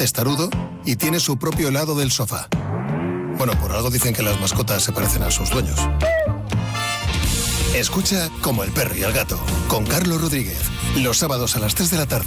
testarudo y tiene su propio lado del sofá. Bueno, por algo dicen que las mascotas se parecen a sus dueños. Escucha Como el perro y el gato, con Carlos Rodríguez, los sábados a las 3 de la tarde.